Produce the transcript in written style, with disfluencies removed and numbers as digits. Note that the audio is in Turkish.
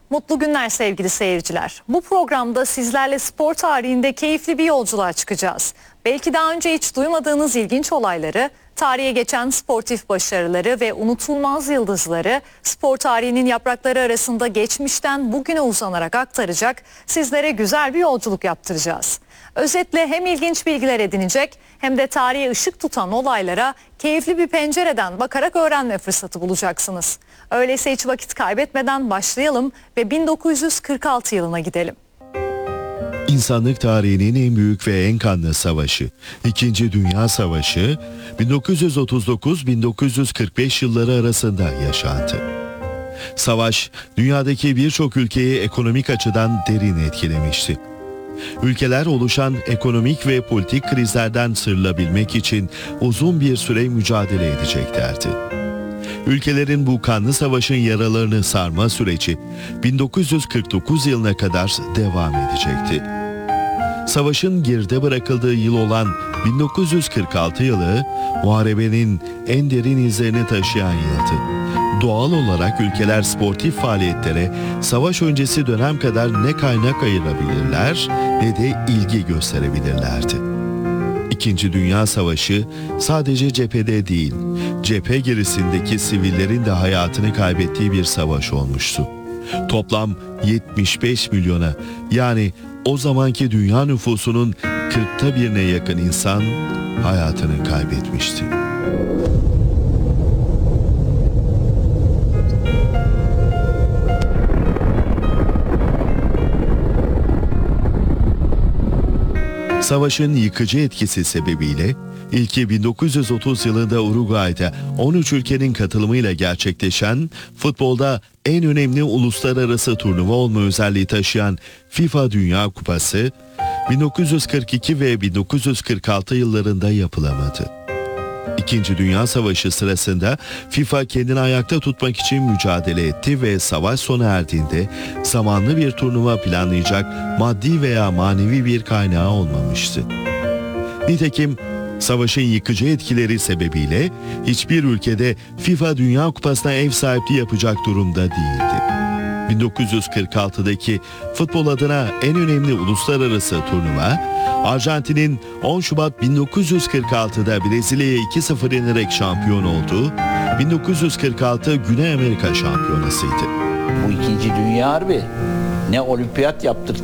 Mutlu günler sevgili seyirciler. Bu programda sizlerle spor tarihinde keyifli bir yolculuğa çıkacağız. Belki daha önce hiç duymadığınız ilginç olayları, tarihe geçen sportif başarıları ve unutulmaz yıldızları spor tarihinin yaprakları arasında geçmişten bugüne uzanarak aktaracak, sizlere güzel bir yolculuk yaptıracağız. Özetle hem ilginç bilgiler edinecek hem de tarihe ışık tutan olaylara keyifli bir pencereden bakarak öğrenme fırsatı bulacaksınız. Öyleyse hiç vakit kaybetmeden başlayalım ve 1946 yılına gidelim. İnsanlık tarihinin en büyük ve en kanlı savaşı, İkinci Dünya Savaşı, 1939-1945 yılları arasında yaşandı. Savaş, dünyadaki birçok ülkeyi ekonomik açıdan derin etkilemişti. Ülkeler oluşan ekonomik ve politik krizlerden sıyrılabilmek için uzun bir süre mücadele edeceklerdi. Ülkelerin bu kanlı savaşın yaralarını sarma süreci 1949 yılına kadar devam edecekti. Savaşın geride bırakıldığı yıl olan 1946 yılı muharebenin en derin izlerini taşıyan yıldı. Doğal olarak ülkeler sportif faaliyetlere savaş öncesi dönem kadar ne kaynak ayırabilirler ne de ilgi gösterebilirlerdi. İkinci Dünya Savaşı sadece cephede değil, cephe gerisindeki sivillerin de hayatını kaybettiği bir savaş olmuştu. Toplam 75 milyona, yani o zamanki dünya nüfusunun 40'ta birine yakın insan hayatını kaybetmişti. Savaşın yıkıcı etkisi sebebiyle ilki 1930 yılında Uruguay'da 13 ülkenin katılımıyla gerçekleşen futbolda en önemli uluslararası turnuva olma özelliği taşıyan FIFA Dünya Kupası 1942 ve 1946 yıllarında yapılamadı. İkinci Dünya Savaşı sırasında FIFA kendini ayakta tutmak için mücadele etti ve savaş sona erdiğinde zamanlı bir turnuva planlayacak maddi veya manevi bir kaynağı olmamıştı. Nitekim savaşın yıkıcı etkileri sebebiyle hiçbir ülkede FIFA Dünya Kupası'na ev sahipliği yapacak durumda değildi. 1946'daki futbol adına en önemli uluslararası turnuva, Arjantin'in 10 Şubat 1946'da Brezilya'ya 2-0 yenerek şampiyon olduğu 1946 Güney Amerika Şampiyonası'ydı. Bu 2. Dünya Harbi ne olimpiyat yaptırdı